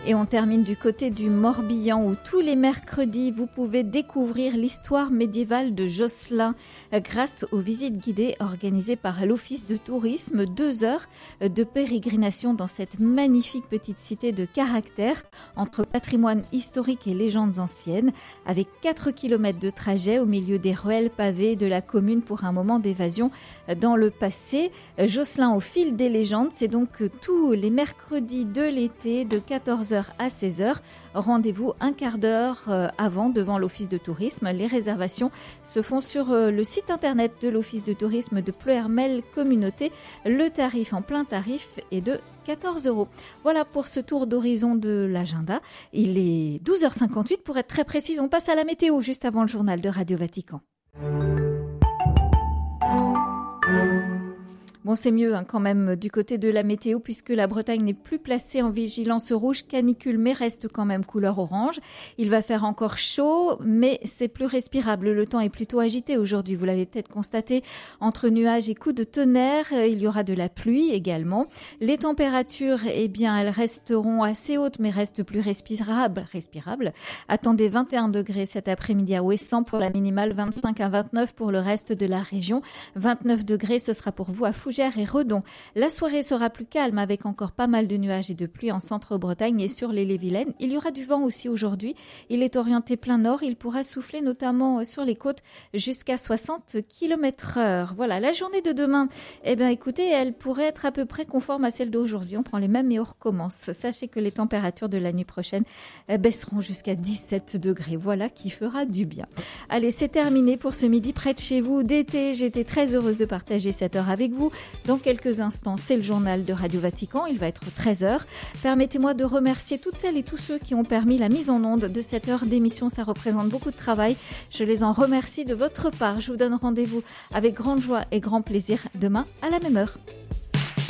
Et on termine du côté du Morbihan où tous les mercredis, vous pouvez découvrir l'histoire médiévale de Josselin grâce aux visites guidées organisées par l'Office de tourisme. 2 heures de pérégrination dans cette magnifique petite cité de caractère entre patrimoine historique et légendes anciennes avec 4 km de trajet au milieu des ruelles pavées de la commune pour un moment d'évasion dans le passé. Josselin au fil des légendes, c'est donc tous les mercredis de l'été de 14h à 16h. Rendez-vous un quart d'heure avant devant l'Office de tourisme. Les réservations se font sur le site internet de l'Office de tourisme de Pleuhermel Communauté. Le tarif en plein tarif est de 14 €. Voilà pour ce tour d'horizon de l'agenda. Il est 12h58 pour être très précise. On passe à la météo juste avant le journal de Radio Vatican. Bon, c'est mieux quand même du côté de la météo puisque la Bretagne n'est plus placée en vigilance rouge canicule mais reste quand même couleur orange. Il va faire encore chaud mais c'est plus respirable. Le temps est plutôt agité aujourd'hui, vous l'avez peut-être constaté. Entre nuages et coups de tonnerre, il y aura de la pluie également. Les températures, eh bien, elles resteront assez hautes mais restent plus respirables. Attendez 21 degrés cet après-midi à Ouessant pour la minimale, 25 à 29 pour le reste de la région. 29 degrés, ce sera pour vous à Fougères et Redon. La soirée sera plus calme avec encore pas mal de nuages et de pluie en centre-Bretagne et sur l'Ille-et-Vilaine. Il y aura du vent aussi aujourd'hui. Il est orienté plein nord. Il pourra souffler notamment sur les côtes jusqu'à 60 km/h. Voilà, la journée de demain, eh bien écoutez, elle pourrait être à peu près conforme à celle d'aujourd'hui. On prend les mêmes et on recommence. Sachez que les températures de la nuit prochaine baisseront jusqu'à 17 degrés. Voilà qui fera du bien. Allez, c'est terminé pour ce midi près de chez vous d'été. J'étais très heureuse de partager cette heure avec vous. Dans quelques instants, c'est le journal de Radio Vatican. Il va être 13h. Permettez-moi de remercier toutes celles et tous ceux qui ont permis la mise en onde de cette heure d'émission. Ça représente beaucoup de travail. Je les en remercie de votre part. Je vous donne rendez-vous avec grande joie et grand plaisir demain à la même heure.